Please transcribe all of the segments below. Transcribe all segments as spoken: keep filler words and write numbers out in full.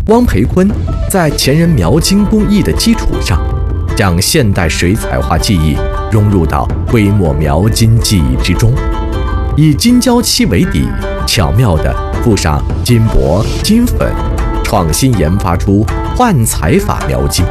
汪培珪在前人描金工艺的基础上，将现代水彩画技艺融入到徽墨描金技艺之中，以金胶漆为底，巧妙地附上金箔、金粉，创新研发出幻彩法描金。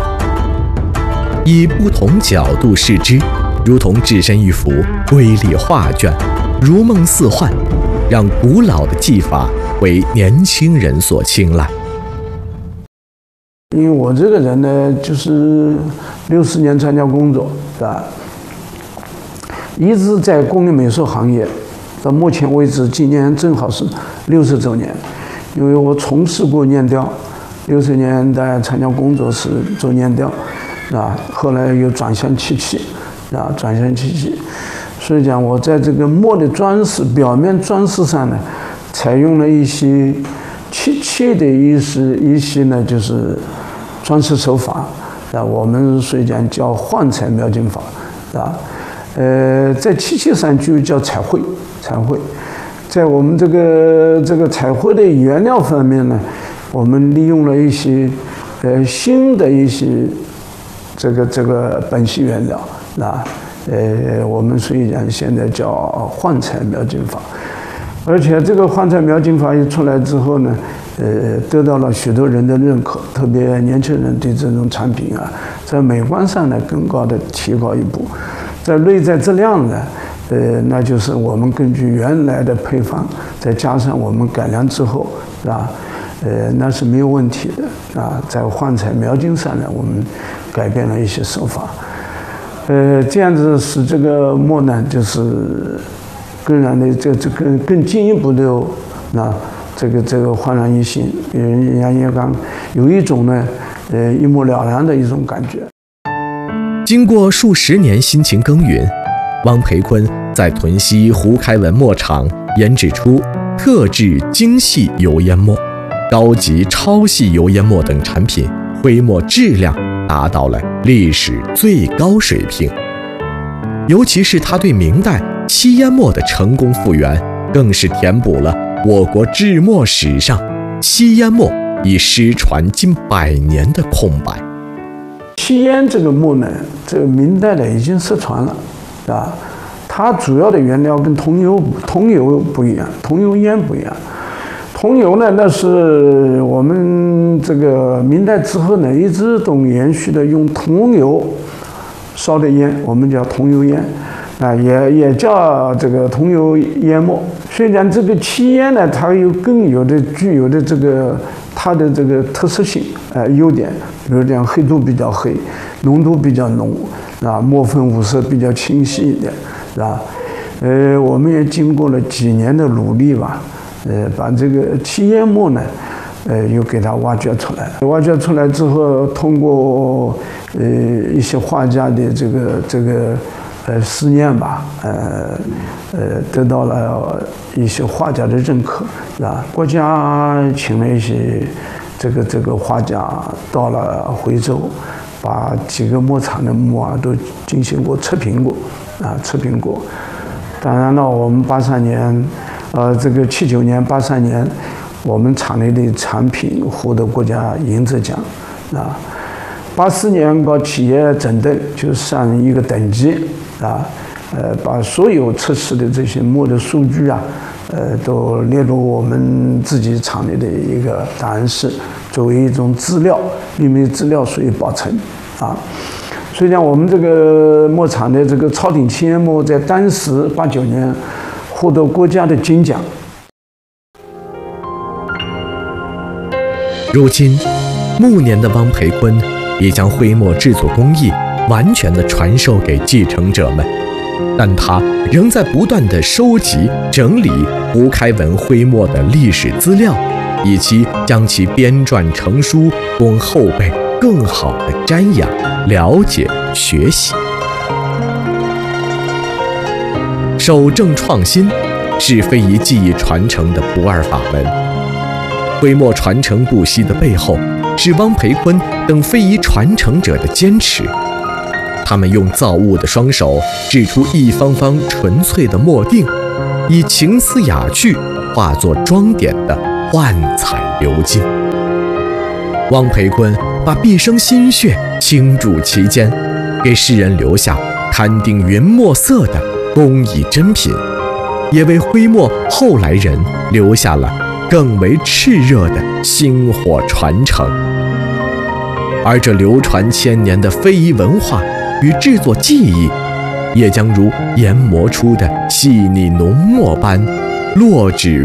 以不同角度视之，如同置身一幅瑰丽画卷，如梦似幻，让古老的技法为年轻人所青睐。 因为我这个人呢，就是六十年参加工作，是吧？一直在工艺美术行业，到目前为止，今年正好是六十周年。因为我从事过粘雕，六十年代参加工作是做粘雕，啊，后来又转向漆器，啊，转向漆器。所以讲，我在这个墨的装饰、表面装饰上呢，采用了一些漆器的一些一些呢，就是装饰手法，啊，我们所以讲叫幻彩描金法，啊，呃，在漆器上就叫彩绘，彩绘。在我们这个这个彩绘的原料方面呢，我们利用了一些呃新的一些这个这个本系原料，啊，呃，我们所以讲现在叫幻彩描金法。而且这个幻彩描金法一出来之后呢，呃，得到了许多人的认可，特别年轻人对这种产品啊，在美观上呢更高的提高一步，在内在质量呢，呃，那就是我们根据原来的配方，再加上我们改良之后，是吧？呃，那是没有问题的啊。在幻彩描金上呢，我们改变了一些手法，呃，这样子使这个墨呢，就是更让的这这更更进一步的啊，这个这个焕然一新。人家也讲有一种呢，呃，一目了然的一种感觉。 经过数十年辛勤耕耘，汪培珪在屯溪胡开文墨厂研制出特制精细油烟墨、高级超细油烟墨等产品，徽墨质量达到了历史最高水平。尤其是他对明代漆烟墨的成功复原，更是填补了我国制墨史上漆烟墨已失传近百年的空白。 漆烟这个墨呢，这个明代的已经失传了，啊，它主要的原料跟桐油桐油不一样，桐油烟不一样。桐油呢，那是我们这个明代之后呢，一直都延续的用桐油烧的烟，我们叫桐油烟，啊，也也叫这个桐油烟墨。虽然这个漆烟呢，它有更有的具有的这个它的这个特色性，呃，优点，比如讲黑度比较黑，浓度比较浓，啊，墨粉五色比较清晰一点，是吧？呃，我们也经过了几年的努力吧，呃，把这个漆烟墨呢，呃，又给它挖掘出来。挖掘出来之后，通过呃一些画家的这个这个呃思念吧，呃呃，得到了一些画家的认可，是吧？国家请了一些这个这个画家到了徽州，把几个墨厂的墨啊都进行过测评过，啊，测评过。当然了，我们八三年，呃，这个七九年、八三年，我们厂内的产品获得国家银质奖，啊，八四年搞企业整顿，就上一个等级，啊，呃，把所有测试的这些墨的数据啊，呃，都列入我们自己厂内的一个档案室，作为一种资料，秘密资料属于保存，啊。所以讲，我们这个墨厂的这个超顶漆烟墨，在当时八九年获得国家的金奖。 如今，暮年的汪培珪已将徽墨制作工艺完全的传授给继承者们，但他仍在不断的收集、整理胡开文徽墨的历史资料，以及将其编撰成书，供后辈更好的瞻仰、了解、学习。守正创新是非遗技艺传承的不二法门。徽墨传承不息的背后，是汪培珪等非遗传承者的坚持。他们用造物的双手制出一方方纯粹的墨锭，以情思雅趣化作装点的幻彩流金。 汪培珺把毕生心血倾注其间，给世人留下堪定云墨色的工艺珍品，也为徽墨后来人留下了更为炽热的薪火传承。而这流传千年的非遗文化与制作技艺，也将如研磨出的细腻浓墨般落至